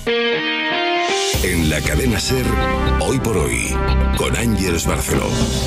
En la cadena SER, Hoy por Hoy, con Ángeles Barceló.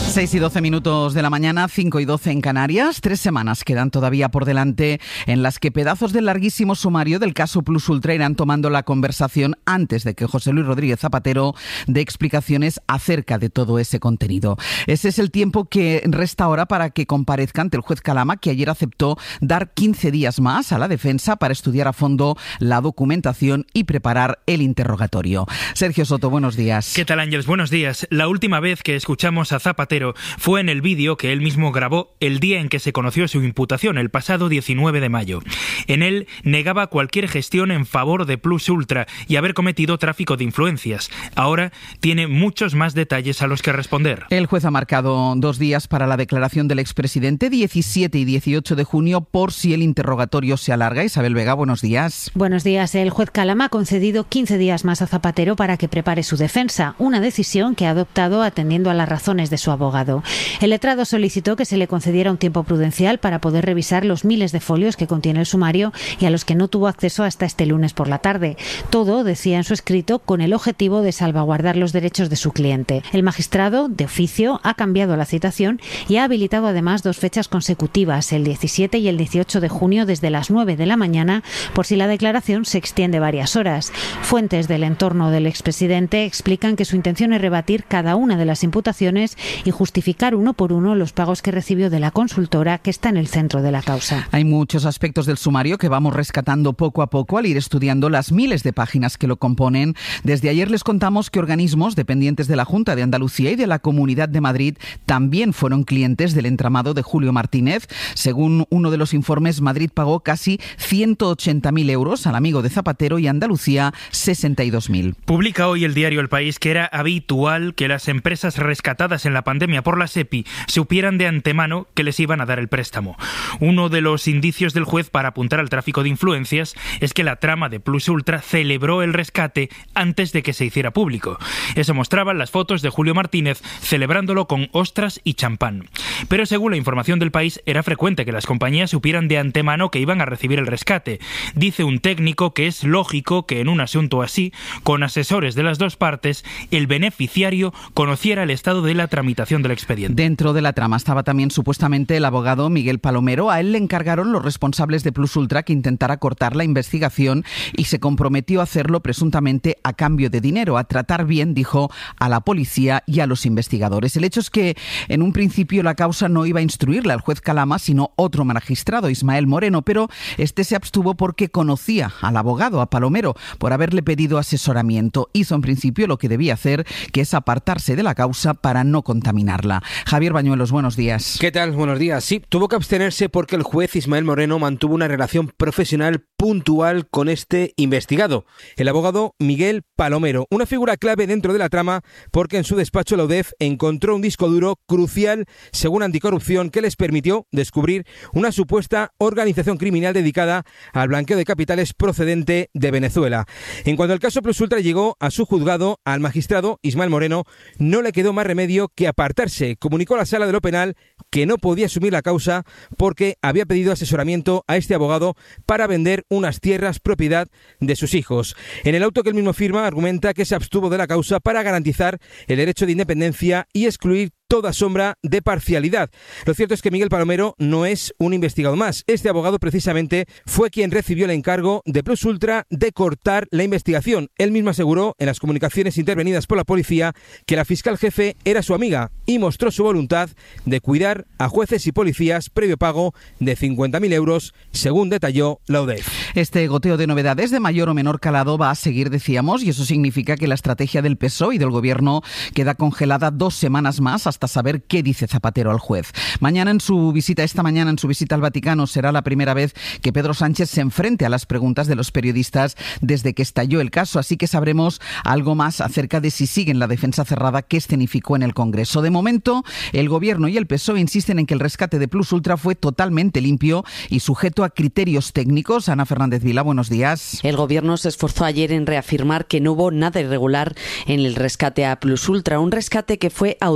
6:12 de la mañana, 5:12 en Canarias. 3 semanas quedan todavía por delante en las que pedazos del larguísimo sumario del caso Plus Ultra irán tomando la conversación antes de que José Luis Rodríguez Zapatero dé explicaciones acerca de todo ese contenido. Ese es el tiempo que resta ahora para que comparezca ante el juez Calama, que ayer aceptó dar 15 días más a la defensa para estudiar a fondo la documentación y preparar el interrogatorio. Sergio Soto, buenos días. ¿Qué tal, Ángeles? Buenos días. La última vez que escuchamos a Zapatero fue en el vídeo que él mismo grabó el día en que se conoció su imputación, el pasado 19 de mayo. En él negaba cualquier gestión en favor de Plus Ultra y haber cometido tráfico de influencias. Ahora tiene muchos más detalles a los que responder. El juez ha marcado 2 días para la declaración del expresidente, 17 y 18 de junio, por si el interrogatorio se alarga. Isabel Vega, buenos días. Buenos días. El juez Calama ha concedido 15 días más a Zapatero para que prepare su defensa, una decisión que ha adoptado atendiendo a las razones de su abogado. El letrado solicitó que se le concediera un tiempo prudencial para poder revisar los miles de folios que contiene el sumario y a los que no tuvo acceso hasta este lunes por la tarde. Todo, decía en su escrito, con el objetivo de salvaguardar los derechos de su cliente. El magistrado, de oficio, ha cambiado la citación y ha habilitado además 2 fechas consecutivas, el 17 y el 18 de junio desde las 9 de la mañana, por si la declaración se extiende varias horas. Fuentes del entorno del expresidente explican que su intención es rebatir cada una de las imputaciones y justificar uno por uno los pagos que recibió de la consultora que está en el centro de la causa. Hay muchos aspectos del sumario que vamos rescatando poco a poco al ir estudiando las miles de páginas que lo componen. Desde ayer les contamos que organismos dependientes de la Junta de Andalucía y de la Comunidad de Madrid también fueron clientes del entramado de Julio Martínez. Según uno de los informes, Madrid pagó casi 180.000 euros al amigo de Zapatero y Andalucía 62.000. Publica hoy el diario El País que era habitual que las empresas rescatadas en la pandemia por la SEPI supieran de antemano que les iban a dar el préstamo. Uno de los indicios del juez para apuntar al tráfico de influencias es que la trama de Plus Ultra celebró el rescate antes de que se hiciera público. Eso mostraban las fotos de Julio Martínez celebrándolo con ostras y champán. Pero según la información del País, era frecuente que las compañías supieran de antemano que iban a recibir el rescate. Dice un técnico que es lógico que en un asunto así, con asesores de las dos partes, el beneficiario conociera el estado de la tramitación del expediente. Dentro de la trama estaba también supuestamente el abogado Miguel Palomero. A él le encargaron los responsables de Plus Ultra que intentara cortar la investigación y se comprometió a hacerlo presuntamente a cambio de dinero, a tratar bien, dijo, a la policía y a los investigadores. El hecho es que en un principio la causa no iba a instruirla al juez Calama, sino otro magistrado, Ismael Moreno, pero este se abstuvo porque conocía al abogado, a Palomero, por haberle pedido asesoramiento. Hizo en principio lo que debía hacer, que es apartarse de la causa para no contaminarla. Javier Bañuelos, buenos días. ¿Qué tal? Buenos días. Sí, tuvo que abstenerse porque el juez Ismael Moreno mantuvo una relación profesional puntual con este investigado, el abogado Miguel Palomero, una figura clave dentro de la trama porque en su despacho la UDEF encontró un disco duro crucial, según Anticorrupción, que les permitió descubrir una supuesta organización criminal dedicada al blanqueo de capitales procedente de Venezuela. En cuanto al caso Plus Ultra llegó a su juzgado, al magistrado Ismael Moreno no le quedó más remedio que apartarse. Comunicó a la sala de lo penal que no podía asumir la causa porque había pedido asesoramiento a este abogado para vender unas tierras propiedad de sus hijos. En el auto que él mismo firma argumenta que se abstuvo de la causa para garantizar el derecho de independencia y excluir toda sombra de parcialidad. Lo cierto es que Miguel Palomero no es un investigado más. Este abogado precisamente fue quien recibió el encargo de Plus Ultra de cortar la investigación. Él mismo aseguró en las comunicaciones intervenidas por la policía que la fiscal jefe era su amiga y mostró su voluntad de cuidar a jueces y policías previo pago de 50.000 euros, según detalló la UDEF. Este goteo de novedades de mayor o menor calado va a seguir, decíamos, y eso significa que la estrategia del PSOE y del Gobierno queda congelada 2 semanas más hasta saber qué dice Zapatero al juez. Esta mañana en su visita al Vaticano, será la primera vez que Pedro Sánchez se enfrente a las preguntas de los periodistas desde que estalló el caso, así que sabremos algo más acerca de si siguen la defensa cerrada que escenificó en el Congreso. De momento, el Gobierno y el PSOE insisten en que el rescate de Plus Ultra fue totalmente limpio y sujeto a criterios técnicos. Ana Fernández Vila, buenos días. El Gobierno se esforzó ayer en reafirmar que no hubo nada irregular en el rescate a Plus Ultra, un rescate que fue auditado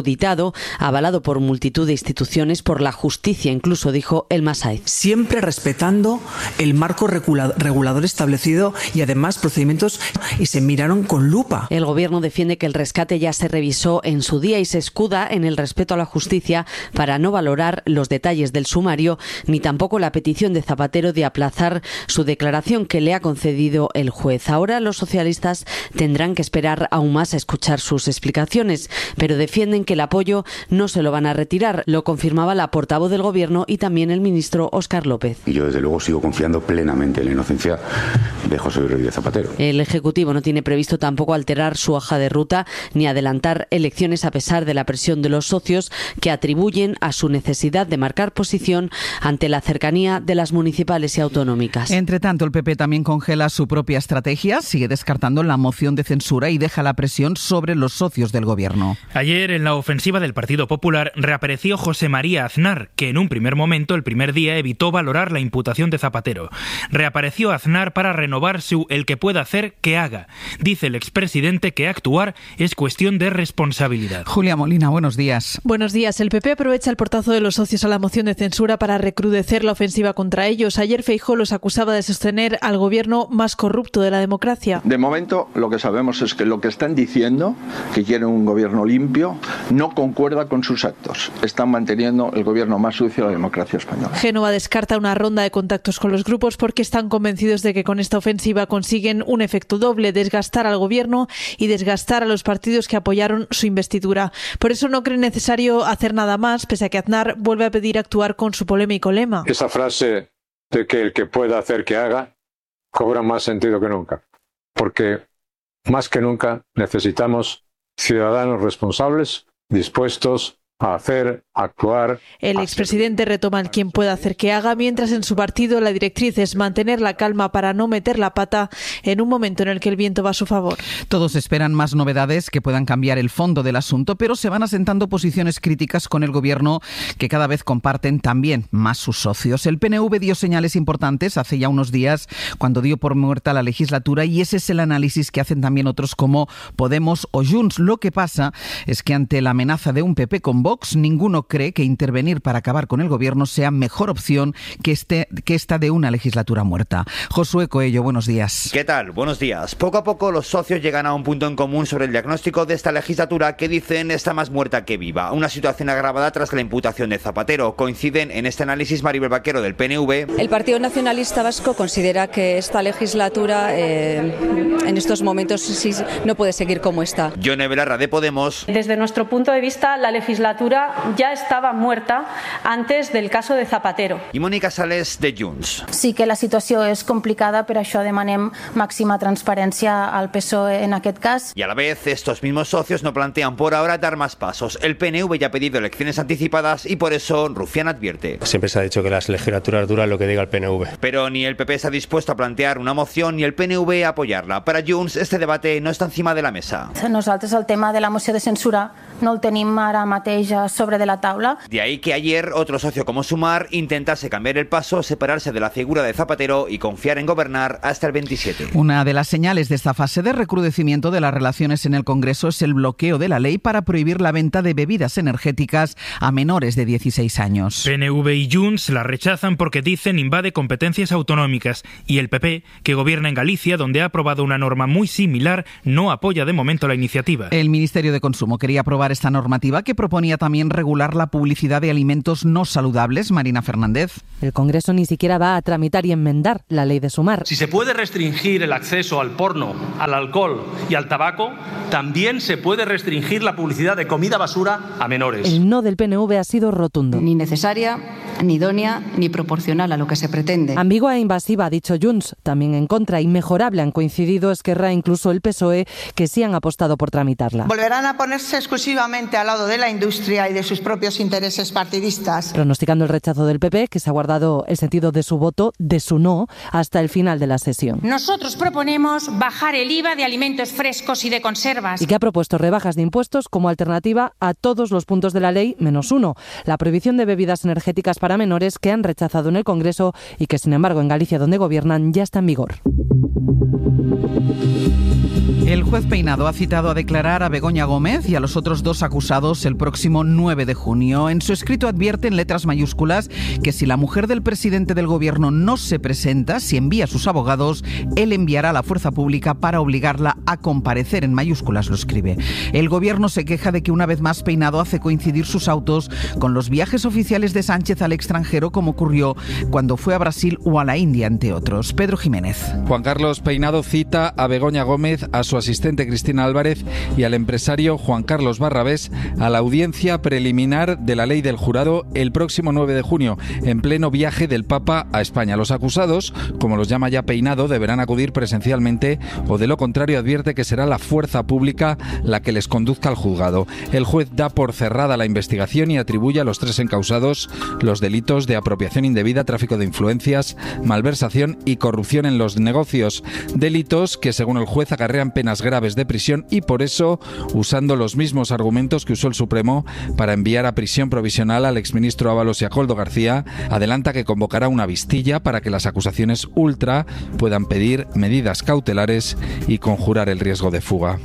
acuerdo avalado por multitud de instituciones, por la justicia, incluso, dijo Elma Sáez. Siempre respetando el marco regulador establecido y además procedimientos, y se miraron con lupa. El Gobierno defiende que el rescate ya se revisó en su día y se escuda en el respeto a la justicia para no valorar los detalles del sumario ni tampoco la petición de Zapatero de aplazar su declaración que le ha concedido el juez. Ahora los socialistas tendrán que esperar aún más a escuchar sus explicaciones, pero defienden que el apoyo no se lo van a retirar. Lo confirmaba la portavoz del Gobierno y también el ministro Óscar López. Y yo desde luego sigo confiando plenamente en la inocencia de José Luis Rodríguez Zapatero. El Ejecutivo no tiene previsto tampoco alterar su hoja de ruta ni adelantar elecciones a pesar de la presión de los socios que atribuyen a su necesidad de marcar posición ante la cercanía de las municipales y autonómicas. Entre tanto, el PP también congela su propia estrategia, sigue descartando la moción de censura y deja la presión sobre los socios del Gobierno. Ayer, en la ofensiva del Partido Popular, reapareció José María Aznar, que en un primer momento, el primer día, evitó valorar la imputación de Zapatero. Reapareció Aznar para renovar su "el que pueda hacer, que haga". Dice el expresidente que actuar es cuestión de responsabilidad. Julia Molina, buenos días. Buenos días. El PP aprovecha el portazo de los socios a la moción de censura para recrudecer la ofensiva contra ellos. Ayer Feijóo los acusaba de sostener al gobierno más corrupto de la democracia. De momento, lo que sabemos es que lo que están diciendo, que quieren un gobierno limpio, no concuerda con sus actos. Están manteniendo el gobierno más sucio de la democracia española. Génova descarta una ronda de contactos con los grupos porque están convencidos de que con esta ofensiva consiguen un efecto doble: desgastar al gobierno y desgastar a los partidos que apoyaron su investidura. Por eso no creen necesario hacer nada más, pese a que Aznar vuelve a pedir actuar con su polémico lema. Esa frase de que el que pueda hacer que haga cobra más sentido que nunca, porque más que nunca necesitamos ciudadanos responsables, dispuestos a hacer, actuar. El expresidente retoma el quien pueda hacer que haga, mientras en su partido la directriz es mantener la calma para no meter la pata en un momento en el que el viento va a su favor. Todos esperan más novedades que puedan cambiar el fondo del asunto, pero se van asentando posiciones críticas con el Gobierno que cada vez comparten también más sus socios. El PNV dio señales importantes hace ya unos días cuando dio por muerta la legislatura, y ese es el análisis que hacen también otros como Podemos o Junts. Lo que pasa es que ante la amenaza de un PP con Vox, ninguno cree que intervenir para acabar con el Gobierno sea mejor opción que esta de una legislatura muerta. Josué Coello, buenos días. ¿Qué tal? Buenos días. Poco a poco los socios llegan a un punto en común sobre el diagnóstico de esta legislatura que dicen está más muerta que viva. Una situación agravada tras la imputación de Zapatero. Coinciden en este análisis Maribel Vaquero del PNV. El Partido Nacionalista Vasco considera que esta legislatura en estos momentos sí, no puede seguir como está. Yone Belarra de Podemos. Desde nuestro punto de vista, la legislatura ya estaba muerta antes del caso de Zapatero. Y Mónica Sales de Junts. Sí que la situació és complicada, per això demanem màxima transparència al PSOE en aquest cas. Y a la vez, estos mismos socios no plantean por ahora dar más pasos. El PNV ya ha pedido elecciones anticipadas y por eso Rufián advierte. Siempre se ha dicho que las legislaturas duran lo que diga el PNV. Pero ni el PP está dispuesto a plantear una moción ni el PNV a apoyarla. Para Junts, este debate no está encima de la mesa. Nosaltres el tema de la moció de censura no el tenim ara mateix sobre de la taula. De ahí que ayer otro socio como Sumar intentase cambiar el paso, separarse de la figura de Zapatero y confiar en gobernar hasta el 27. Una de las señales de esta fase de recrudecimiento de las relaciones en el Congreso es el bloqueo de la ley para prohibir la venta de bebidas energéticas a menores de 16 años. PNV y Junts la rechazan porque dicen invade competencias autonómicas, y el PP, que gobierna en Galicia, donde ha aprobado una norma muy similar, no apoya de momento la iniciativa. El Ministerio de Consumo quería aprobar esta normativa que proponía también regular la publicidad de alimentos no saludables. Marina Fernández. El Congreso ni siquiera va a tramitar y enmendar la ley de Sumar. Si se puede restringir el acceso al porno, al alcohol y al tabaco, también se puede restringir la publicidad de comida basura a menores. El no del PNV ha sido rotundo. Ni necesaria, ni idónea, ni proporcional a lo que se pretende. Ambigua e invasiva, ha dicho Junts. También en contra, inmejorable han coincidido Esquerra e incluso el PSOE, que sí han apostado por tramitarla. Volverán a ponerse exclusivamente al lado de la industria y de sus propios intereses partidistas. Pronosticando el rechazo del PP, que se ha guardado el sentido de su voto, de su no, hasta el final de la sesión. Nosotros proponemos bajar el IVA de alimentos frescos y de conservas. Y que ha propuesto rebajas de impuestos como alternativa a todos los puntos de la ley, menos uno, la prohibición de bebidas energéticas para menores, que han rechazado en el Congreso y que, sin embargo, en Galicia, donde gobiernan, ya está en vigor. El juez Peinado ha citado a declarar a Begoña Gómez y a los otros 2 acusados el próximo 9 de junio. En su escrito advierte en letras mayúsculas que si la mujer del presidente del gobierno no se presenta, si envía a sus abogados, él enviará a la fuerza pública para obligarla a comparecer. En mayúsculas lo escribe. El gobierno se queja de que una vez más Peinado hace coincidir sus autos con los viajes oficiales de Sánchez al extranjero, como ocurrió cuando fue a Brasil o a la India, entre otros. Pedro Jiménez. Juan Carlos Peinado cita a Begoña Gómez, a su asistente Cristina Álvarez y al empresario Juan Carlos Barrabés a la audiencia preliminar de la ley del jurado el próximo 9 de junio, en pleno viaje del Papa a España. Los acusados, como los llama ya Peinado, deberán acudir presencialmente o de lo contrario advierte que será la fuerza pública la que les conduzca al juzgado. El juez da por cerrada la investigación y atribuye a los 3 encausados los delitos de apropiación indebida, tráfico de influencias, malversación y corrupción en los negocios. Delitos que, según el juez, acarrean penas graves de prisión y por eso, usando los mismos argumentos que usó el Supremo para enviar a prisión provisional al exministro Ábalos y a Koldo García, adelanta que convocará una vistilla para que las acusaciones ultra puedan pedir medidas cautelares y conjurar el riesgo de fuga.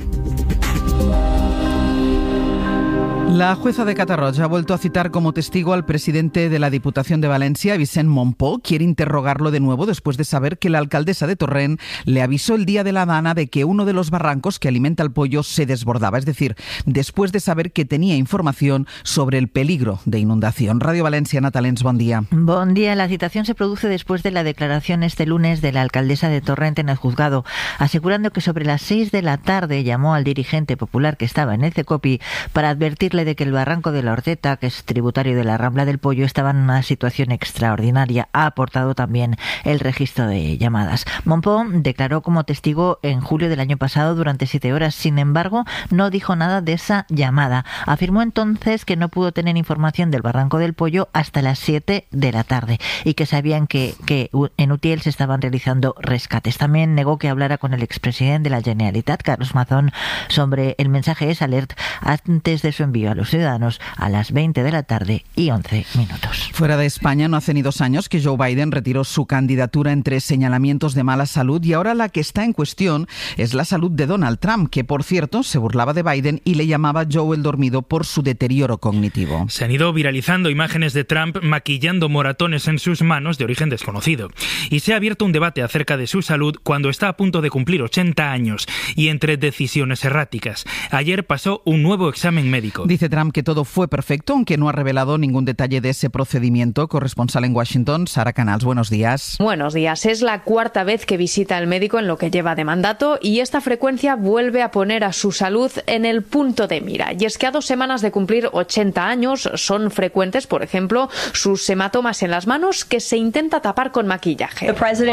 La jueza de Catarroja ha vuelto a citar como testigo al presidente de la Diputación de Valencia, Vicent Montpó. Quiere interrogarlo de nuevo después de saber que la alcaldesa de Torrent le avisó el día de la Dana de que uno de los barrancos que alimenta el Pollo se desbordaba. Es decir, después de saber que tenía información sobre el peligro de inundación. Radio Valencia, Natalens, buen día. Buen día. La citación se produce después de la declaración este lunes de la alcaldesa de Torrent en el juzgado, asegurando que sobre las 6 de la tarde llamó al dirigente popular que estaba en el CECOPI para advertirle de que el barranco de la Horteta, que es tributario de la Rambla del Pollo, estaba en una situación extraordinaria. Ha aportado también el registro de llamadas. Montpó declaró como testigo en julio del año pasado durante 7 horas. Sin embargo, no dijo nada de esa llamada. Afirmó entonces que no pudo tener información del barranco del Pollo hasta las 7 de la tarde y que sabían que en Utiel se estaban realizando rescates. También negó que hablara con el expresidente de la Generalitat, Carlos Mazón, sobre el mensaje S-Alert antes de su envío a los ciudadanos a las 20 de la tarde y 11 minutos. Fuera de España, no hace ni 2 años que Joe Biden retiró su candidatura entre señalamientos de mala salud y ahora la que está en cuestión es la salud de Donald Trump, que por cierto se burlaba de Biden y le llamaba Joe el dormido por su deterioro cognitivo. Se han ido viralizando imágenes de Trump maquillando moratones en sus manos de origen desconocido y se ha abierto un debate acerca de su salud cuando está a punto de cumplir 80 años y entre decisiones erráticas. Ayer pasó un nuevo examen médico. Dice Trump que todo fue perfecto, aunque no ha revelado ningún detalle de ese procedimiento. Corresponsal en Washington, Sara Canals, buenos días. Buenos días. Es la 4ª vez que visita al médico en lo que lleva de mandato y esta frecuencia vuelve a poner a su salud en el punto de mira. Y es que a 2 semanas de cumplir 80 años son frecuentes, por ejemplo, sus hematomas en las manos que se intenta tapar con maquillaje.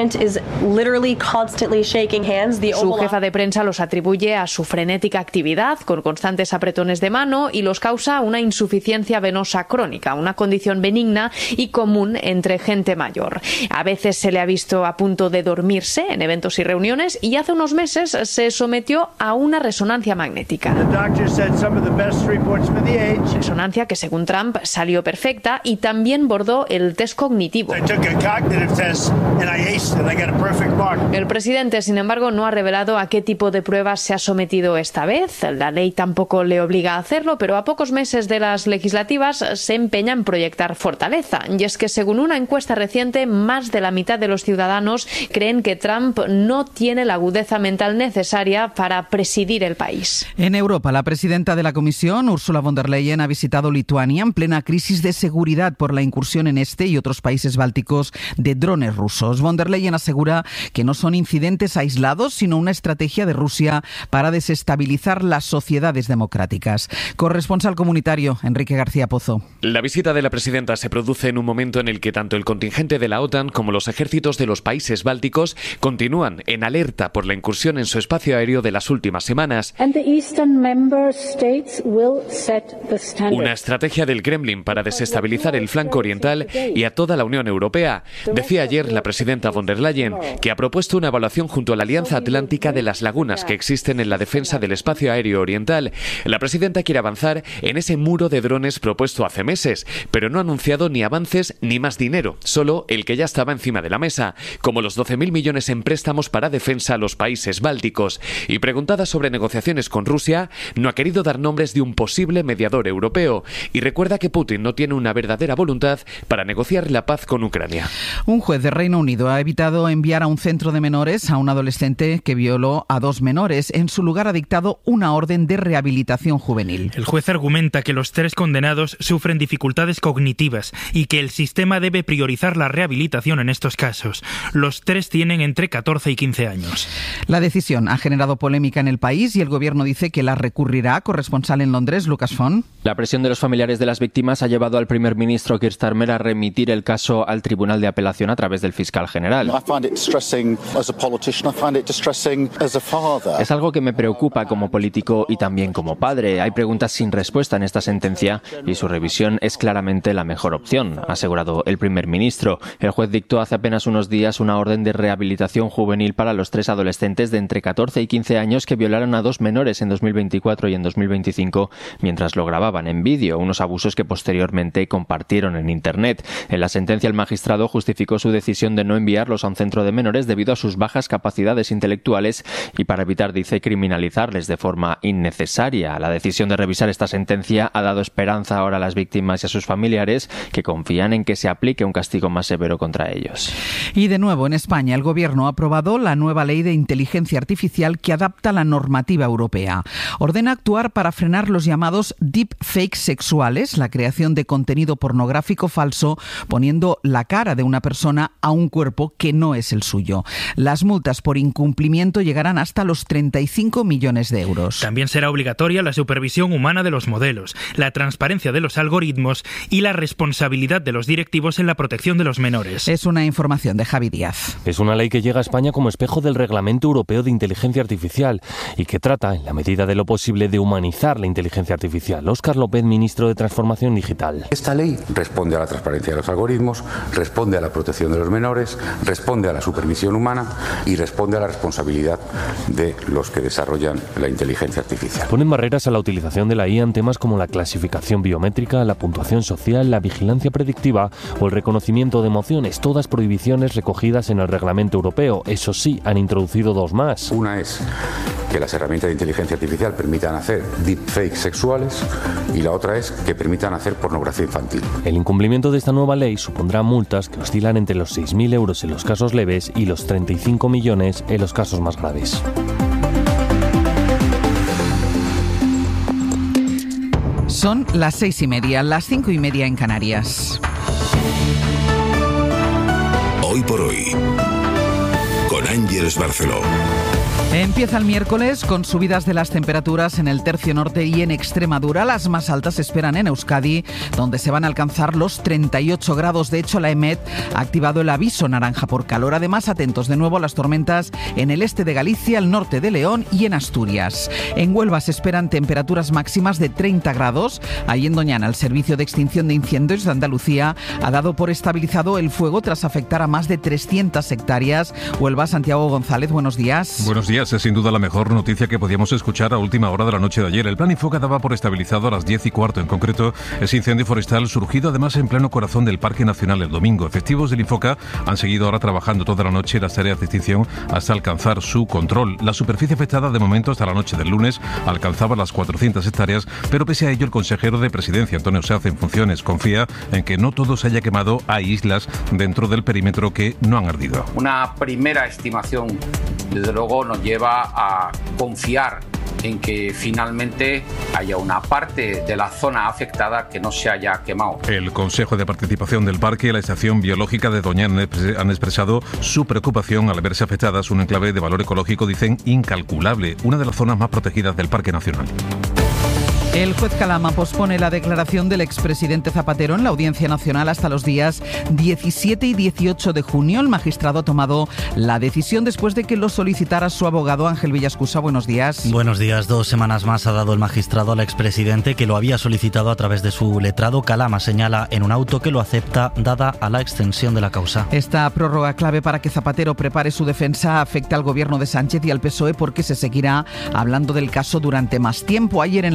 Su jefa de prensa los atribuye a su frenética actividad con constantes apretones de mano y los causa una insuficiencia venosa crónica, una condición benigna y común entre gente mayor. A veces se le ha visto a punto de dormirse en eventos y reuniones y hace unos meses se sometió a una resonancia magnética. Resonancia que según Trump salió perfecta y también bordó el test cognitivo. El presidente, sin embargo, no ha revelado a qué tipo de pruebas se ha sometido esta vez. La ley tampoco le obliga a hacerlo, pero a pocos meses de las legislativas se empeña en proyectar fortaleza. Y es que según una encuesta reciente, más de la mitad de los ciudadanos creen que Trump no tiene la agudeza mental necesaria para presidir el país. En Europa, la presidenta de la Comisión, Ursula von der Leyen, ha visitado Lituania en plena crisis de seguridad por la incursión en este y otros países bálticos de drones rusos. Von der Leyen asegura que no son incidentes aislados, sino una estrategia de Rusia para desestabilizar las sociedades democráticas. Corresponsal comunitario, Enrique García Pozo. La visita de la presidenta se produce en un momento en el que tanto el contingente de la OTAN como los ejércitos de los países bálticos continúan en alerta por la incursión en su espacio aéreo de las últimas semanas. Una estrategia del Kremlin para desestabilizar el flanco oriental y a toda la Unión Europea. Decía ayer la presidenta von der Leyen que ha propuesto una evaluación junto a la Alianza Atlántica de las lagunas que existen en la defensa del espacio aéreo oriental. La presidenta quiere avanzar avanzar en ese muro de drones propuesto hace meses, pero no ha anunciado ni avances ni más dinero, solo el que ya estaba encima de la mesa, como los 12.000 millones en préstamos para defensa a los países bálticos. Y preguntada sobre negociaciones con Rusia, no ha querido dar nombres de un posible mediador europeo y recuerda que Putin no tiene una verdadera voluntad para negociar la paz con Ucrania. Un juez de Reino Unido ha evitado enviar a un centro de menores a un adolescente que violó a 2 menores. En su lugar ha dictado una orden de rehabilitación juvenil. El juez argumenta que los 3 condenados sufren dificultades cognitivas y que el sistema debe priorizar la rehabilitación en estos casos. Los 3 tienen entre 14 y 15 años. La decisión ha generado polémica en el país y el gobierno dice que la recurrirá. Corresponsal en Londres, Lucas Font. La presión de los familiares de las víctimas ha llevado al primer ministro Keir Starmer a remitir el caso al Tribunal de Apelación a través del fiscal general. Es algo que me preocupa como político y también como padre. Hay preguntas sin respuesta en esta sentencia y su revisión es claramente la mejor opción, ha asegurado el primer ministro. El juez dictó hace apenas unos días una orden de rehabilitación juvenil para los 3 adolescentes de entre 14 y 15 años que violaron a 2 menores en 2024 y en 2025 mientras lo grababan en vídeo, unos abusos que posteriormente compartieron en Internet. En la sentencia el magistrado justificó su decisión de no enviarlos a un centro de menores debido a sus bajas capacidades intelectuales y para evitar, dice, criminalizarles de forma innecesaria. La decisión de revisar esta sentencia ha dado esperanza ahora a las víctimas y a sus familiares que confían en que se aplique un castigo más severo contra ellos. Y de nuevo en España el gobierno ha aprobado la nueva ley de inteligencia artificial que adapta la normativa europea. Ordena actuar para frenar los llamados deepfakes sexuales, la creación de contenido pornográfico falso poniendo la cara de una persona a un cuerpo que no es el suyo. Las multas por incumplimiento llegarán hasta los 35 millones de euros. También será obligatoria la supervisión humana de los modelos, la transparencia de los algoritmos y la responsabilidad de los directivos en la protección de los menores. Es una información de Javi Díaz. Es una ley que llega a España como espejo del Reglamento Europeo de Inteligencia Artificial y que trata, en la medida de lo posible, de humanizar la inteligencia artificial. Óscar López, ministro de Transformación Digital. Esta ley responde a la transparencia de los algoritmos, responde a la protección de los menores, responde a la supervisión humana y responde a la responsabilidad de los que desarrollan la inteligencia artificial. Ponen barreras a la utilización de la IA en temas como la clasificación biométrica, la puntuación social, la vigilancia predictiva o el reconocimiento de emociones, todas prohibiciones recogidas en el Reglamento Europeo. Eso sí, han introducido 2 más. Una es que las herramientas de inteligencia artificial permitan hacer deepfakes sexuales y la otra es que permitan hacer pornografía infantil. El incumplimiento de esta nueva ley supondrá multas que oscilan entre los 6.000 euros en los casos leves y los 35 millones en los casos más graves. Son las 6:30, las 5:30 en Canarias. Hoy por hoy, con Ángeles Barceló. Empieza el miércoles con subidas de las temperaturas en el tercio norte y en Extremadura. Las más altas se esperan en Euskadi, donde se van a alcanzar los 38 grados. De hecho, la EMET ha activado el aviso naranja por calor. Además, atentos de nuevo a las tormentas en el este de Galicia, el norte de León y en Asturias. En Huelva se esperan temperaturas máximas de 30 grados. Ahí en Doñana, el Servicio de Extinción de Incendios de Andalucía ha dado por estabilizado el fuego tras afectar a más de 300 hectáreas. Huelva, Santiago González, buenos días. Buenos días. Es sin duda la mejor noticia que podíamos escuchar a última hora de la noche de ayer. El Plan Infoca daba por estabilizado a las 10:15 en concreto ese incendio forestal surgido además en pleno corazón del Parque Nacional el domingo. Efectivos del Infoca han seguido ahora trabajando toda la noche en las tareas de extinción hasta alcanzar su control. La superficie afectada de momento hasta la noche del lunes alcanzaba las 400 hectáreas, pero pese a ello el consejero de Presidencia, Antonio Seaz, en funciones, confía en que no todo se haya quemado. Hay islas dentro del perímetro que no han ardido. Una primera estimación, desde luego, nos lleva a confiar en que finalmente haya una parte de la zona afectada que no se haya quemado. El Consejo de Participación del Parque y la Estación Biológica de Doñana han expresado su preocupación al verse afectadas. Un enclave de valor ecológico, dicen, incalculable, una de las zonas más protegidas del Parque Nacional. El juez Calama pospone la declaración del expresidente Zapatero en la Audiencia Nacional hasta los días 17 y 18 de junio. El magistrado ha tomado la decisión después de que lo solicitara su abogado Ángel Villascusa. Buenos días. Buenos días. 2 semanas más ha dado el magistrado al expresidente, que lo había solicitado a través de su letrado. Calama señala en un auto que lo acepta dada a la extensión de la causa. Esta prórroga clave para que Zapatero prepare su defensa afecta al gobierno de Sánchez y al PSOE porque se seguirá hablando del caso durante más tiempo. Ayer en la sesión de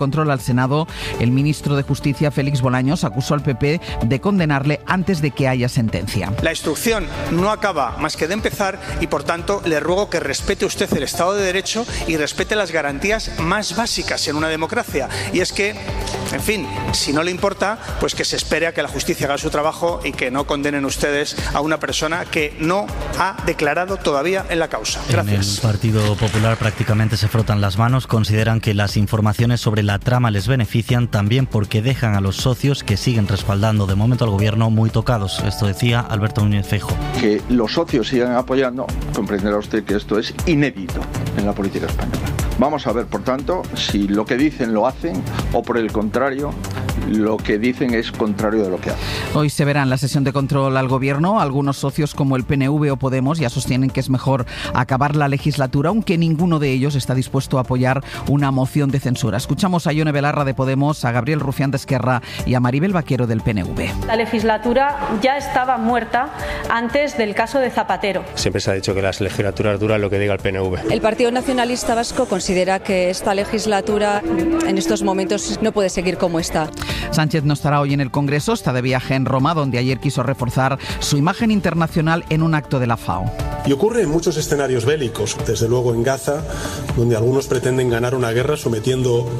control al Senado, el ministro de Justicia, Félix Bolaños, acusó al PP de condenarle antes de que haya sentencia. La instrucción no acaba más que de empezar y, por tanto, le ruego que respete usted el Estado de Derecho y respete las garantías más básicas en una democracia. Y es que, en fin, si no le importa, pues que se espere a que la justicia haga su trabajo y que no condenen ustedes a una persona que no ha declarado todavía en la causa. Gracias. En el Partido Popular prácticamente se frotan las manos. Consideran que las informaciones sobre la trama les benefician también porque dejan a los socios que siguen respaldando de momento al gobierno muy tocados. Esto decía Alberto Núñez Feijóo. Que los socios sigan apoyando, comprenderá usted que esto es inédito en la política española. Vamos a ver, por tanto, si lo que dicen lo hacen o, por el contrario, lo que dicen es contrario de lo que hacen. Hoy se verá en la sesión de control al gobierno. Algunos socios como el PNV o Podemos ya sostienen que es mejor acabar la legislatura, aunque ninguno de ellos está dispuesto a apoyar una moción de censura. Escuchamos a Ione Belarra de Podemos, a Gabriel Rufián de Esquerra y a Maribel Vaquero del PNV. La legislatura ya estaba muerta antes del caso de Zapatero. Siempre se ha dicho que las legislaturas duran lo que diga el PNV. El Partido Nacionalista Vasco considera que esta legislatura en estos momentos no puede seguir como está. Sánchez no estará hoy en el Congreso, está de viaje en Roma, donde ayer quiso reforzar su imagen internacional en un acto de la FAO. Y ocurre en muchos escenarios bélicos, desde luego en Gaza, donde algunos pretenden ganar una guerra sometiendo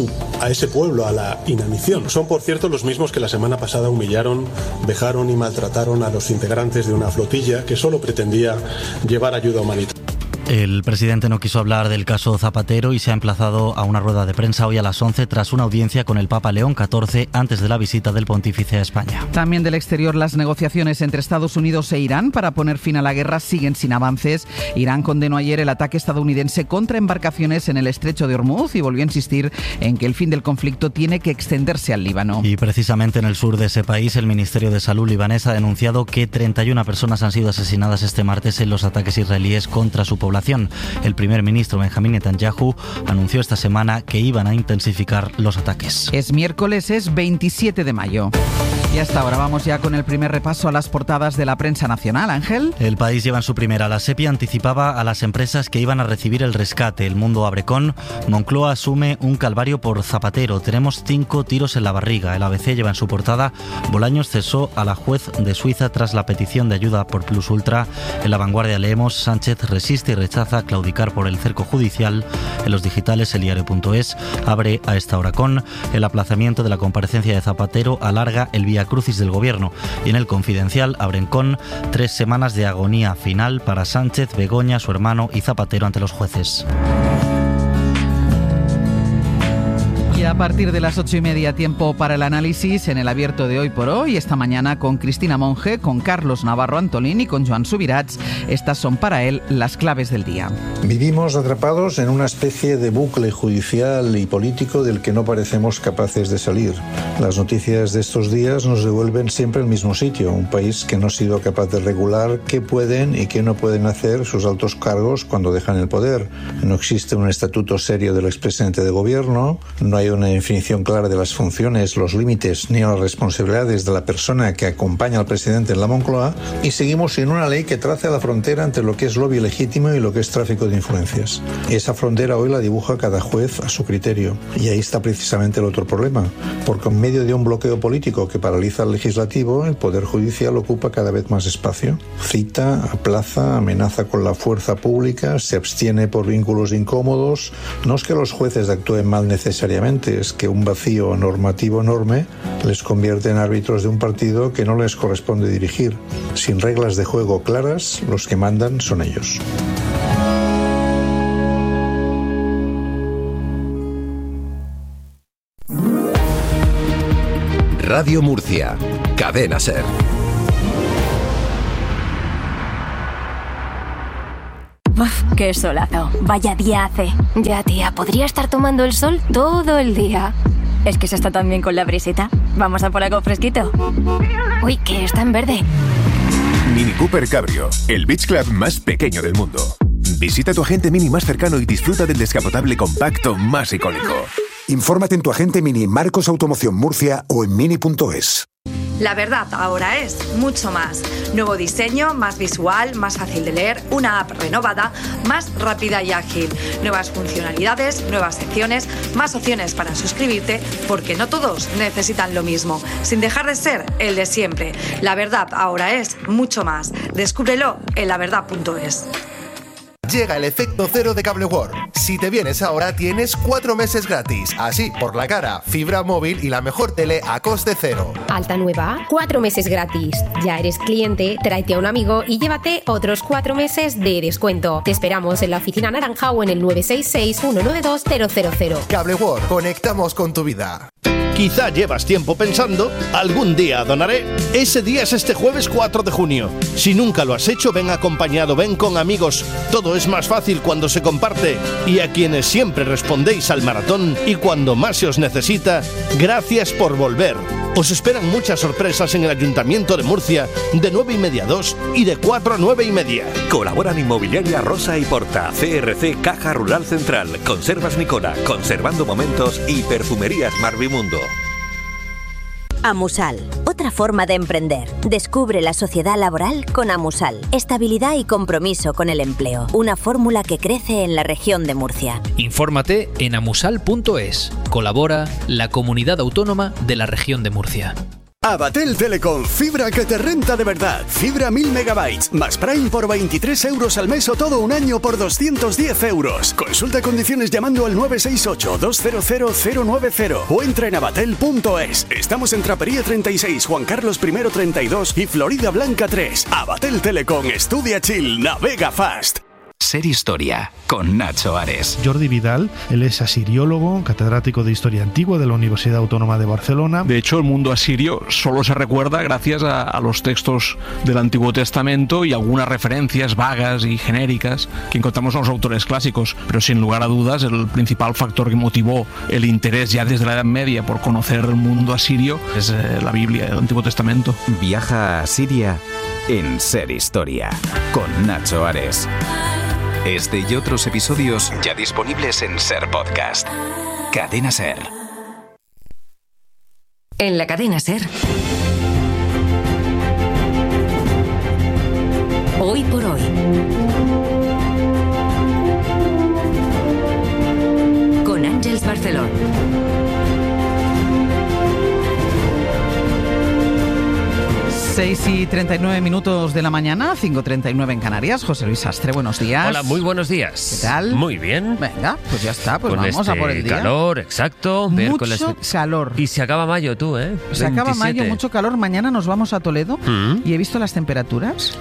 a ese pueblo a la inanición. Son, por cierto, los mismos que la semana pasada humillaron, vejaron y maltrataron a los integrantes de una flotilla que solo pretendía llevar ayuda humanitaria. El presidente no quiso hablar del caso Zapatero y se ha emplazado a una rueda de prensa hoy a las 11 tras una audiencia con el Papa León XIV antes de la visita del pontífice a España. También del exterior, las negociaciones entre Estados Unidos e Irán para poner fin a la guerra siguen sin avances. Irán condenó ayer el ataque estadounidense contra embarcaciones en el estrecho de Hormuz y volvió a insistir en que el fin del conflicto tiene que extenderse al Líbano. Y precisamente en el sur de ese país, el Ministerio de Salud libanés ha denunciado que 31 personas han sido asesinadas este martes en los ataques israelíes contra su población. El primer ministro Benjamín Netanyahu anunció esta semana que iban a intensificar los ataques. Es miércoles, es 27 de mayo. Y hasta ahora vamos ya con el primer repaso a las portadas de la prensa nacional. Ángel. El País lleva en su primera. La SEPI anticipaba a las empresas que iban a recibir el rescate. El Mundo abre con: Moncloa asume un calvario por Zapatero. Tenemos 5 tiros en la barriga. El ABC lleva en su portada: Bolaños cesó a la juez de Suiza tras la petición de ayuda por Plus Ultra. En La Vanguardia leemos: Sánchez resiste y rechaza claudicar por el cerco judicial. En los digitales, eldiario.es abre a esta hora con: el aplazamiento de la comparecencia de Zapatero alarga el vía crucis del gobierno. Y en El Confidencial abren con: 3 semanas de agonía final para Sánchez, Begoña, su hermano y Zapatero ante los jueces. Y a partir de las 8:30, tiempo para el análisis en el abierto de Hoy por Hoy. Esta mañana con Cristina Monge, con Carlos Navarro Antolín y con Joan Subirats. Estas son para él las claves del día. Vivimos atrapados en una especie de bucle judicial y político del que no parecemos capaces de salir. Las noticias de estos días nos devuelven siempre al mismo sitio, un país que no ha sido capaz de regular qué pueden y qué no pueden hacer sus altos cargos cuando dejan el poder. No existe un estatuto serio del expresidente de gobierno, no hay una definición clara de las funciones, los límites ni las responsabilidades de la persona que acompaña al presidente en la Moncloa, y seguimos sin una ley que trace la frontera entre lo que es lobby legítimo y lo que es tráfico de influencias. Esa frontera hoy la dibuja cada juez a su criterio, y ahí está precisamente el otro problema, porque en medio de un bloqueo político que paraliza al legislativo, el Poder Judicial ocupa cada vez más espacio. Cita, aplaza, amenaza con la fuerza pública, se abstiene por vínculos incómodos. No es que los jueces actúen mal necesariamente, es que un vacío normativo enorme les convierte en árbitros de un partido que no les corresponde dirigir. Sin reglas de juego claras, los que mandan son ellos. Radio Murcia, Cadena SER. Uf, qué solazo. Vaya día hace. Ya, tía, podría estar tomando el sol todo el día. Es que se está tan bien con la brisita. Vamos a por algo fresquito. Uy, que está en verde. Mini Cooper Cabrio, el beach club más pequeño del mundo. Visita tu agente Mini más cercano y disfruta del descapotable compacto más icónico. Infórmate en tu agente Mini Marcos Automoción Murcia o en mini.es. La verdad ahora es mucho más. Nuevo diseño, más visual, más fácil de leer, una app renovada, más rápida y ágil. Nuevas funcionalidades, nuevas secciones, más opciones para suscribirte, porque no todos necesitan lo mismo, sin dejar de ser el de siempre. La verdad ahora es mucho más. Descúbrelo en laverdad.es. Llega el efecto cero de Cable World. Si te vienes ahora tienes 4 meses gratis. Así, por la cara, fibra móvil y la mejor tele a coste cero. Alta nueva, 4 meses gratis. Ya eres cliente, tráete a un amigo y llévate otros 4 meses de descuento. Te esperamos en la oficina naranja o en el 966-192-000. Cable World, conectamos con tu vida. Quizá llevas tiempo pensando, algún día donaré. Ese día es este jueves 4 de junio. Si nunca lo has hecho, ven acompañado, ven con amigos. Todo es más fácil cuando se comparte. Y a quienes siempre respondéis al maratón y cuando más se os necesita, gracias por volver. Os esperan muchas sorpresas en el Ayuntamiento de Murcia de 9:30 a 2 y de 4 a 9:30. Colaboran Inmobiliaria Rosa y Porta, CRC Caja Rural Central, Conservas Nicola, Conservando Momentos y Perfumerías Marvimundo. Amusal, otra forma de emprender. Descubre la sociedad laboral con Amusal. Estabilidad y compromiso con el empleo. Una fórmula que crece en la región de Murcia. Infórmate en amusal.es. Colabora la Comunidad Autónoma de la Región de Murcia. Abatel Telecom, fibra que te renta de verdad. Fibra 1000 megabytes, más Prime por 23 euros al mes o todo un año por 210 euros. Consulta condiciones llamando al 968-200-090 o entra en abatel.es. Estamos en Trapería 36, Juan Carlos I 32 y Florida Blanca 3. Abatel Telecom, estudia chill, navega fast. Ser Historia, con Nacho Ares. Jordi Vidal, él es asiriólogo, catedrático de Historia Antigua de la Universidad Autónoma de Barcelona. De hecho, el mundo asirio solo se recuerda gracias a los textos del Antiguo Testamento y algunas referencias vagas y genéricas que encontramos en los autores clásicos. Pero sin lugar a dudas, el principal factor que motivó el interés ya desde la Edad Media por conocer el mundo asirio es la Biblia, el Antiguo Testamento. Viaja a Siria en Ser Historia, con Nacho Ares. Este y otros episodios ya disponibles en Ser Podcast. Cadena Ser. En la cadena Ser. Hoy por hoy. Con Ángeles Barceló. 6:39 de la mañana, 5:39 en Canarias. José Luis Sastre, buenos días. Hola, muy buenos días. ¿Qué tal? Muy bien. Venga, pues ya está, pues con vamos a por el día. Calor, exacto. Mucho calor. Y se acaba mayo, tú, ¿eh? Se 27. acaba mayo, mucho calor. Mañana nos vamos a Toledo y he visto las temperaturas.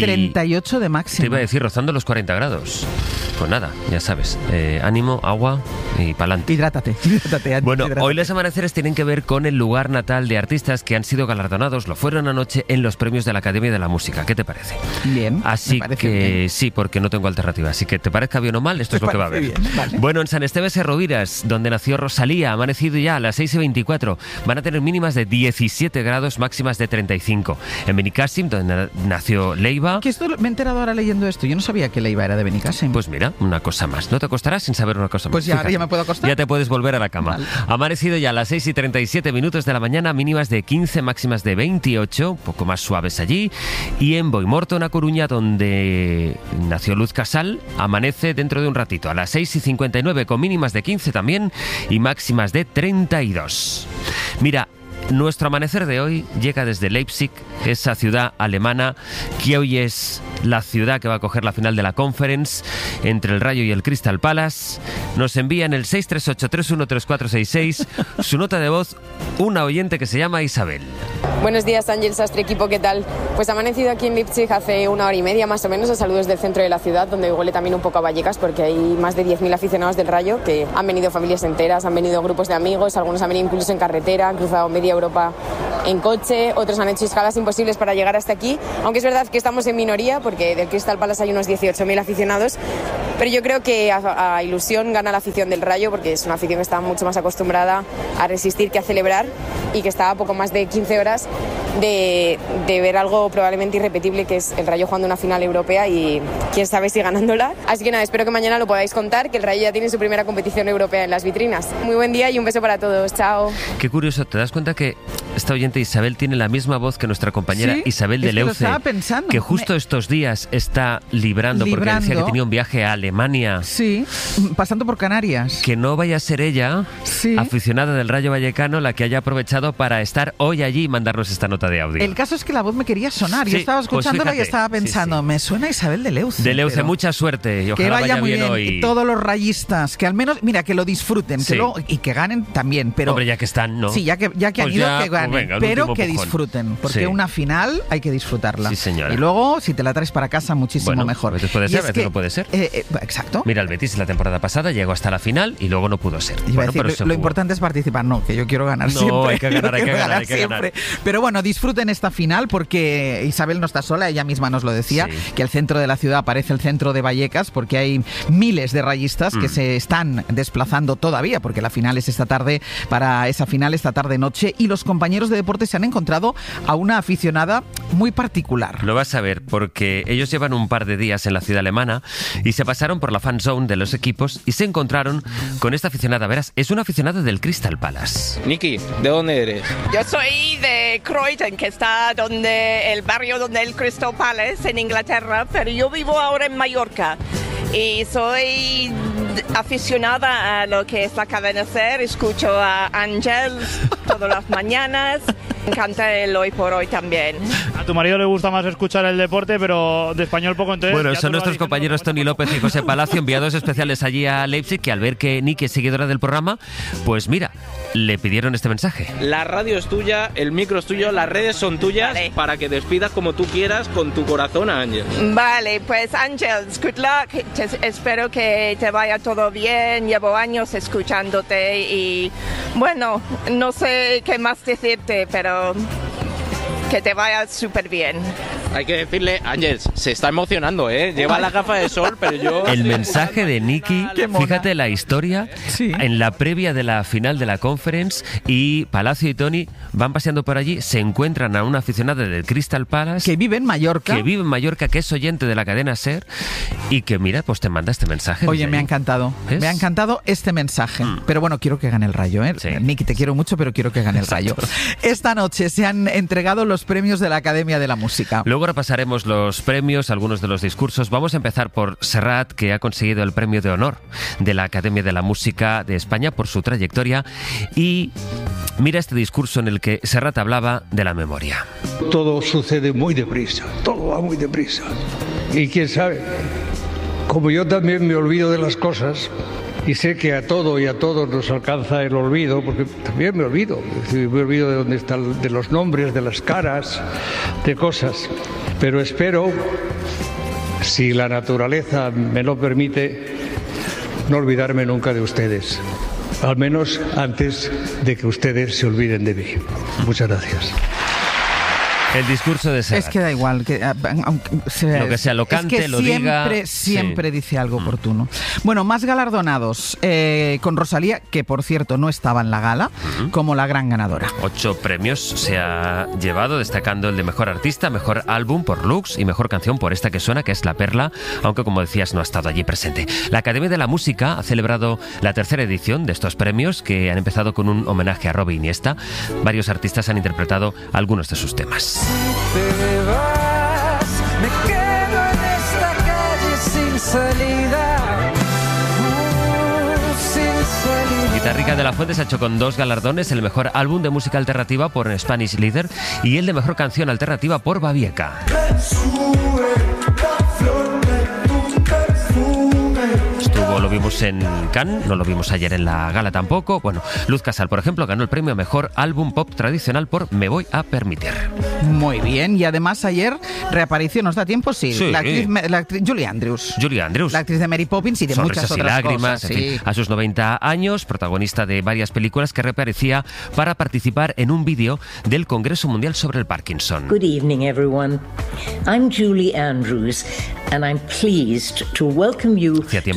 38 de máximo. Te iba a decir, rozando los 40 grados. Pues nada, ya sabes. Ánimo, agua y pa'lante. Hidrátate. Bueno, hoy los amaneceres tienen que ver con el lugar natal de artistas que han sido galardonados, lo fueron anoche en los premios de la Academia de la Música. ¿Qué te parece? Bien. Así que bien. Sí, porque no tengo alternativa. Así que te parezca bien o mal, esto es lo que va a haber. Bien, vale. Bueno, en San Esteves Herroviras, donde nació Rosalía, ha amanecido ya a las 6:24. Van a tener mínimas de 17 grados, máximas de 35. En Benicàssim, donde nació Leiva. Que esto me he enterado ahora leyendo esto. Yo no sabía que Leiva era de Benicàssim. Pues mira, una cosa más. No te acostarás sin saber una cosa más. Pues ya me puedo acostar. Ya te puedes volver a la cama. Vale. Ha amanecido ya a las 6:37 de la mañana, mínimas de 15, máximas de 28, un poco más suaves allí. Y en Boimorto, en A Coruña, donde nació Luz Casal, amanece dentro de un ratito, a las 6:59, con mínimas de 15 también y máximas de 32. Mira, nuestro amanecer de hoy llega desde Leipzig, esa ciudad alemana que hoy es la ciudad que va a coger la final de la Conference entre el Rayo y el Crystal Palace. Nos envía en el 638-313466 su nota de voz una oyente que se llama Isabel. Buenos días, Ángeles Sastre, equipo, ¿qué tal? Pues amanecido aquí en Leipzig hace 1 hora y media más o menos, a saludos del centro de la ciudad, donde huele también un poco a Vallecas, porque hay más de 10.000 aficionados del Rayo, que han venido familias enteras, han venido grupos de amigos, algunos han venido incluso en carretera, han cruzado media Europa en coche, otros han hecho escalas imposibles para llegar hasta aquí, aunque es verdad que estamos en minoría, porque del Crystal Palace hay unos 18.000 aficionados, pero yo creo que a ilusión gana la afición del Rayo, porque es una afición que está mucho más acostumbrada a resistir que a celebrar, y que está a poco más de 15 horas de ver algo probablemente irrepetible, que es el Rayo jugando una final europea y quién sabe si ganándola. Así que nada, espero que mañana lo podáis contar, que el Rayo ya tiene su primera competición europea en las vitrinas. Muy buen día y un beso para todos. Chao. Qué curioso, ¿te das cuenta que esta oyente Isabel tiene la misma voz que nuestra compañera Isabel de Leuce, que justo estos días está librando porque decía que tenía un viaje a Alemania. Sí, pasando por Canarias. Que no vaya a ser ella, aficionada del Rayo Vallecano, la que haya aprovechado para estar hoy allí y mandarnos esta nota de audio. El caso es que la voz me quería sonar. Yo estaba escuchándola y estaba pensando, me suena Isabel de Leuce. De Leuce, mucha suerte y ojalá que vaya muy bien hoy. Y todos los rayistas, que al menos, mira, que lo disfruten y que ganen también. Pero, hombre, ya que están, ¿no? Sí, ya que han ido, que ganen. Venga, pero que disfruten, porque una final hay que disfrutarla. Sí, señora. Y luego, si te la traes para casa, muchísimo mejor. A veces puede ser, a veces no puede ser. Exacto. Mira, el Betis la temporada pasada llegó hasta la final y luego no pudo ser. Lo importante es participar, no, que yo quiero ganar siempre. No, hay que ganar. Pero bueno, disfruten esta final porque Isabel no está sola, ella misma nos lo decía, que el centro de la ciudad parece el centro de Vallecas porque hay miles de rayistas que se están desplazando todavía, porque la final es esta tarde, para esa final esta tarde-noche, y los compañeros de deporte se han encontrado a una aficionada muy particular. Lo vas a ver, porque ellos llevan un par de días en la ciudad alemana y se pasaron por la fan zone de los equipos y se encontraron con esta aficionada. Verás, es una aficionada del Crystal Palace. Niki, ¿de dónde eres? Yo soy de Croydon, que está el barrio donde el Crystal Palace, en Inglaterra, pero yo vivo ahora en Mallorca. Y soy aficionada a lo que es la cadena SER, escucho a Ángels todas las mañanas, me encanta el Hoy por Hoy también. A tu marido le gusta más escuchar el deporte, pero de español poco, entonces... Bueno, son nuestros compañeros Tony López y José Palacio, enviados especiales allí a Leipzig, que al ver que Niki es seguidora del programa, pues mira, le pidieron este mensaje. La radio es tuya, el micro es tuyo, las redes son tuyas, para que despidas como tú quieras con tu corazón a Ángel. Vale, pues Ángels, good luck. Espero que te vaya todo bien. Llevo años escuchándote y bueno, no sé qué más decirte, pero que te vaya súper bien. Hay que decirle, Ángels, se está emocionando, lleva la gafa de sol, pero yo... El mensaje de Niki, fíjate la historia, en la previa de la final de la Conference, y Palacio y Tony van paseando por allí, se encuentran a una aficionada del Crystal Palace que vive en Mallorca, que es oyente de la cadena SER, y que mira, pues te manda este mensaje. Oye, me ha encantado. ¿Ves? Me ha encantado este mensaje. Pero bueno, quiero que gane el Rayo, Niki, te quiero mucho, pero quiero que gane el Rayo. Esta noche se han entregado los premios de la Academia de la Música. Luego repasaremos los premios, algunos de los discursos. Vamos a empezar por Serrat, que ha conseguido el premio de honor de la Academia de la Música de España por su trayectoria. Y mira este discurso en el que Serrat hablaba de la memoria. Todo sucede muy deprisa, todo va muy deprisa. Y quién sabe, como yo también me olvido de las cosas, y sé que a todo y a todos nos alcanza el olvido, porque también me olvido de dónde están, de los nombres, de las caras, de cosas. Pero espero, si la naturaleza me lo permite, no olvidarme nunca de ustedes, al menos antes de que ustedes se olviden de mí. Muchas gracias. El discurso de Serrat. Es que da igual, lo que sea, lo cante, es que lo diga. Siempre dice algo oportuno. Bueno, más galardonados, con Rosalía, que por cierto no estaba en la gala, como la gran ganadora. 8 premios se ha llevado, destacando el de Mejor Artista, Mejor Álbum por Lux y Mejor Canción por esta que suena, que es La Perla, aunque como decías no ha estado allí presente. La Academia de la Música ha celebrado la 3ª edición de estos premios, que han empezado con un homenaje a Robbie Iniesta. Varios artistas han interpretado algunos de sus temas. Te vas, me quedo en esta calle sin salida, Guitarrica de la Fuente se ha hecho con 2 galardones, el Mejor Álbum de Música Alternativa por Spanish Leader y el de Mejor Canción Alternativa por Babieca. Lo vimos en Cannes, no lo vimos ayer en la gala tampoco. Bueno, Luz Casal, por ejemplo, ganó el premio a Mejor Álbum Pop Tradicional por Me Voy a Permitir. Muy bien, y además ayer reapareció, ¿nos da tiempo? Sí. La actriz Julie Andrews. La actriz de Mary Poppins y de muchas otras lágrimas, cosas. En fin, a sus 90 años, protagonista de varias películas, que reaparecía para participar en un vídeo del Congreso Mundial sobre el Parkinson. Good evening, everyone. I'm Julie Andrews, and I'm pleased to welcome you. Hacía tiempo que no la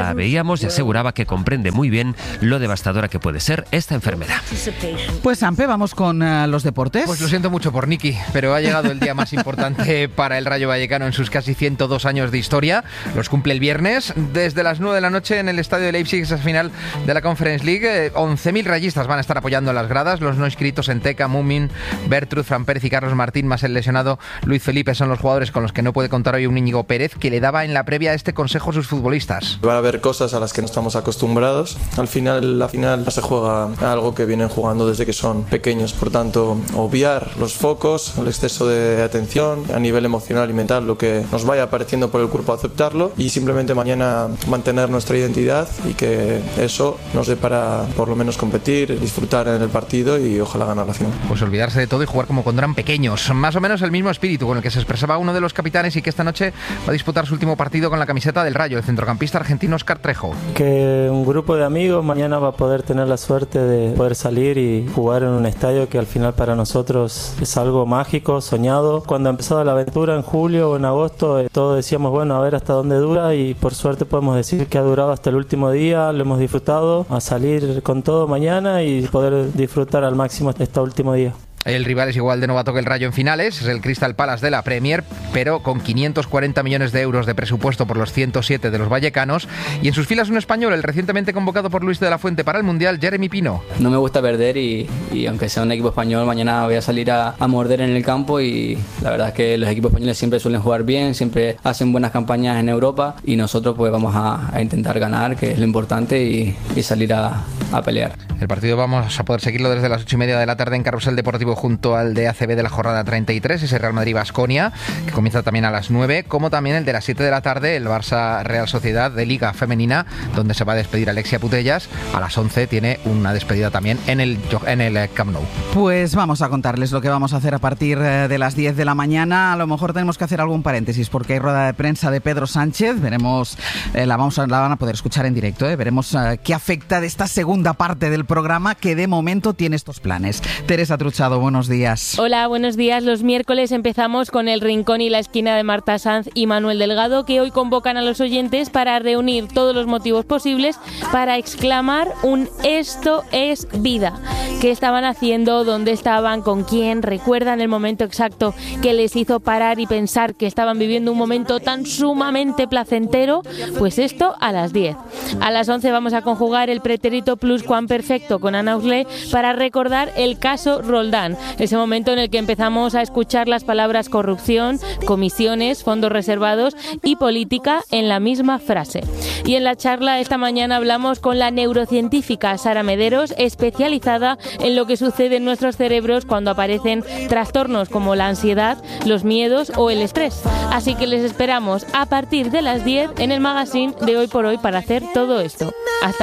la veíamos y aseguraba que comprende muy bien lo devastadora que puede ser esta enfermedad. Pues Ampe, vamos con los deportes. Pues lo siento mucho por Niki, pero ha llegado el día más importante para el Rayo Vallecano en sus casi 102 años de historia. Los cumple el viernes desde las 9 de la noche en el estadio de Leipzig, esa final de la Conference League. 11.000 rayistas van a estar apoyando en las gradas. Los no inscritos en Teca, Mumin, Bertrud, Fran Pérez y Carlos Martín, más el lesionado Luis Felipe, son los jugadores con los que no puede contar hoy un Íñigo Pérez, que le daba en la previa este consejo a sus futbolistas. Van a haber cosas a las que no estamos acostumbrados. Al final, la final se juega algo que vienen jugando desde que son pequeños. Por tanto, obviar los focos, el exceso de atención a nivel emocional y mental, lo que nos vaya apareciendo por el cuerpo, aceptarlo y simplemente mañana mantener nuestra identidad y que eso nos dé para por lo menos competir, disfrutar en el partido y ojalá ganar la final. Pues olvidarse de todo y jugar como cuando eran pequeños. Más o menos el mismo espíritu con el que se expresaba uno de los capitanes y que esta noche va a disputar su último partido con la camiseta del Rayo, el centrocampista argentino Óscar Trejo. Que un grupo de amigos mañana va a poder tener la suerte de poder salir y jugar en un estadio que al final para nosotros es algo mágico, soñado. Cuando empezó la aventura en julio o en agosto, todos decíamos, bueno, a ver hasta dónde dura, y por suerte podemos decir que ha durado hasta el último día, lo hemos disfrutado, a salir con todo mañana y poder disfrutar al máximo este último día. El rival es igual de novato que el Rayo en finales, es el Crystal Palace de la Premier, pero con 540 millones de euros de presupuesto por los 107 de los vallecanos, y en sus filas un español, el recientemente convocado por Luis de la Fuente para el Mundial, Jeremy Pino. No me gusta perder y aunque sea un equipo español, mañana voy a salir a morder en el campo, y la verdad es que los equipos españoles siempre suelen jugar bien, siempre hacen buenas campañas en Europa, y nosotros pues vamos a intentar ganar, que es lo importante, y salir a pelear. El partido vamos a poder seguirlo desde las 8:30 de la tarde en Carrusel Deportivo junto al de ACB de la jornada 33, ese Real Madrid-Baskonia, que comienza también a las 9, como también el de las 7 de la tarde, el Barça-Real Sociedad de Liga Femenina, donde se va a despedir Alexia Putellas. A las 11 tiene una despedida también en el Camp Nou. Pues vamos a contarles lo que vamos a hacer a partir de las 10 de la mañana. A lo mejor tenemos que hacer algún paréntesis porque hay rueda de prensa de Pedro Sánchez. Veremos, la van a poder escuchar en directo. Veremos qué afecta de esta segunda parte del programa, que de momento tiene estos planes. Teresa Truchado, buenos días. Hola, buenos días. Los miércoles empezamos con el rincón y la esquina de Marta Sanz y Manuel Delgado, que hoy convocan a los oyentes para reunir todos los motivos posibles para exclamar un "esto es vida". ¿Qué estaban haciendo? ¿Dónde estaban? ¿Con quién? ¿Recuerdan el momento exacto que les hizo parar y pensar que estaban viviendo un momento tan sumamente placentero? Pues esto a las 10. A las 11 vamos a conjugar el pretérito pluscuamperfecto con Ana Auslé para recordar el caso Roldán, ese momento en el que empezamos a escuchar las palabras corrupción, comisiones, fondos reservados y política en la misma frase. Y en la charla esta mañana hablamos con la neurocientífica Sara Mederos, especializada en lo que sucede en nuestros cerebros cuando aparecen trastornos como la ansiedad, los miedos o el estrés. Así que les esperamos a partir de las 10 en el magazine de Hoy por Hoy para hacer todo esto. Hasta